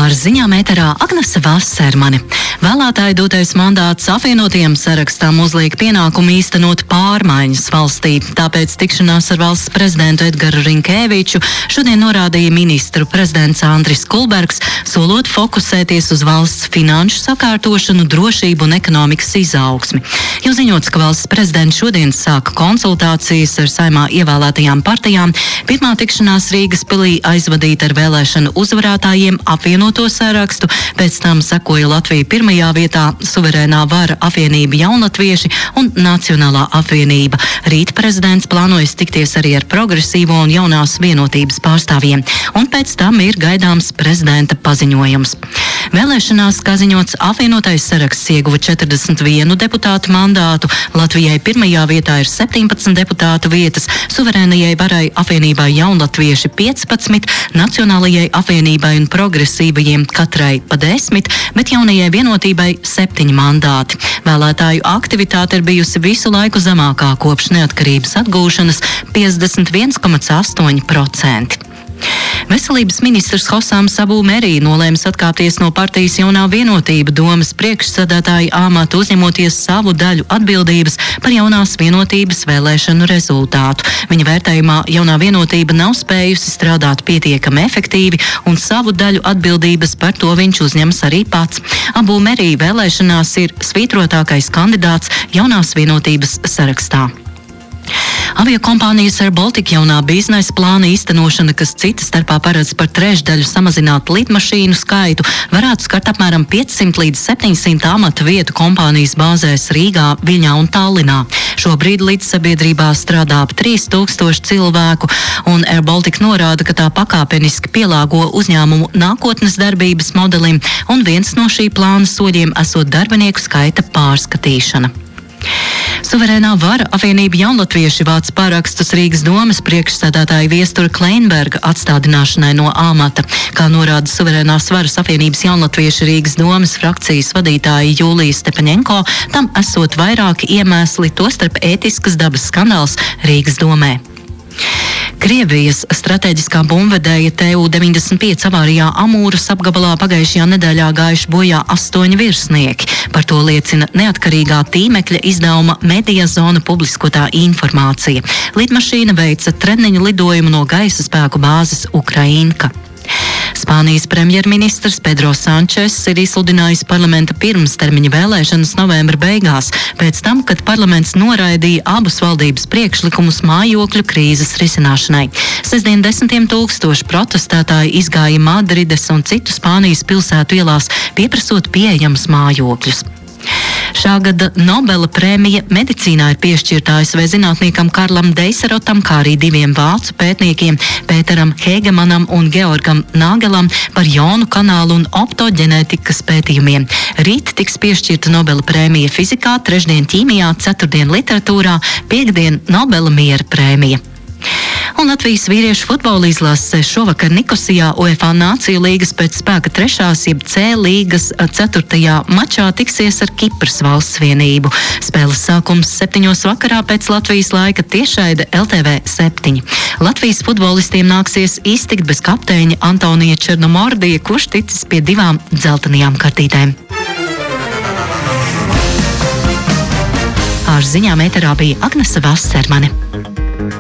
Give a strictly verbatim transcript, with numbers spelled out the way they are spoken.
Ar ziņām ēterā Agnese Vassermane. Vēlētāju dotais mandāts apvienotajam sarakstam uzliek pienākumu īstenot pārmaiņas valstī. Tāpēc tikšanās ar valsts prezidentu Edgaru Rinkēviču šodien norādīja ministru prezidents Andris Kulbergs, solot fokusēties uz valsts finanšu sakārtošanu, drošību un ekonomikas izaugsmi. Jau ziņots, ka valsts prezidents šodien sāka konsultācijas ar Saeimā ievēlētajām partijām. Pirmā tikšanās Rīgas pilī aizvadīta ar vēlēšanu uzvarētājiem apvienoto sarakstu, pēc tam sekoja Latvija pirmajā vietā, Suverēnā vara apvienība Jaunatvieši un Nacionālā apvienība. Rīt prezidents plānojas tikties arī ar progresīvo un jaunās vienotības pārstāvjiem, un pēc tam ir gaidāms prezidenta paziņojums. Vēlēšanās, kā ziņots, apvienotais saraksts ieguva četrdesmit vienu deputātu mandātu, Latvijai pirmajā vietā ir septiņpadsmit deputātu vietas, Suverēnajai varai apvienībai Jaunatvieši piecpadsmit, Nacionālajai apvienībai un progresīvajiem katrai pa desmit, bet jaunajai vienotībai septiņi mandāti. Vēlētāju aktivitāte ir bijusi visu laiku zemākā kopš neatkarības atgūšanas - piecdesmit viens komats astoņi procenti. Veselības ministrs Hosams Abu Merī nolēma atkāpties no partijas Jaunā vienotība domas priekšsēdētāja amata, uzņemoties savu daļu atbildības par Jaunās vienotības vēlēšanu rezultātu. Viņa vērtējumā Jaunā vienotība nav spējusi strādāt pietiekami efektīvi, un savu daļu atbildības par to viņš uzņems arī pats. Abu Merī vēlēšanās ir svītrotākais kandidāts Jaunās vienotības sarakstā. Aviokompānijas Air Baltica jaunā biznesa plāna īstenošana, kas cita starpā paredz par trešdaļu samazināt lidmašīnu skaitu, varētu skart apmēram piecsimt līdz septiņsimt amata vietu kompānijas bāzēs Rīgā, Viļņā un Tallinā. Šobrīd līdzsabiedrībā strādā ap trīs tūkstoši cilvēku, un Air Baltica norāda, ka tā pakāpeniski pielāgo uzņēmumu nākotnes darbības modelim, un viens no šī plāna soļiem esot darbinieku skaita pārskatīšana. Suverēnā vara apvienība Jaunatvieši vāc pārakstus Rīgas domas priekšsēdētāja Viestura Kleinberga atstādināšanai no amata. Kā norāda Suverēnās varas apvienības Jaunatvieši Rīgas domas frakcijas vadītāja Jūlija Stepaņenko, tam esot vairāki iemesli, tostarp ētiskas dabas skandāls Rīgas domē. Krievijas strateģiskā bumbvedēja T U deviņdesmit pieci avārijā Amūras apgabalā pagājušajā nedēļā gājuši bojā astoņi virsnieki. Par to liecina neatkarīgā tīmekļa izdevuma Media Zona publiskotā informācija. Lidmašīna veica treniņu lidojumu no gaisa spēku bāzes Ukrainka. Spānijas premjerministrs Pedro Sančes ir izsludinājis parlamenta pirmstermiņa vēlēšanas novembra beigās, pēc tam, kad parlaments noraidīja abus valdības priekšlikumus mājokļu krīzes risināšanai. Sestdien desmitiem tūkstoši protestētāji izgāja Madrides un citu Spānijas pilsētu ielās, pieprasot pieejamus mājokļus. Šā gada Nobela prēmija medicīnā ir piešķirta A S V zinātniekam Karlam Deiserotam, kā arī diviem vācu pētniekiem Pēteram Hegemanam un Georgam Nāgelam par jonu kanālu un optoģenētikas pētījumiem. Rīt tiks piešķirta Nobela prēmija fizikā, trešdien ķīmijā, ceturtdien literatūrā, piekdien Nobela miera prēmija. Un Latvijas vīriešu futbola izlase šovakar Nikosijā UEFA Nāciju līgas pēc spēka trešās, jeb C līgas ceturtajā mačā tiksies ar Kipras valsts vienību. Spēles sākums septiņos vakarā pēc Latvijas laika tiešraide L T V septiņi. Latvijas futbolistiem nāksies iztikt bez kapteiņa Antonija Černomordija, kurš ticis pie divām dzeltenajām kartītēm. Ar ziņām ēterā bija Agnese Vassermane.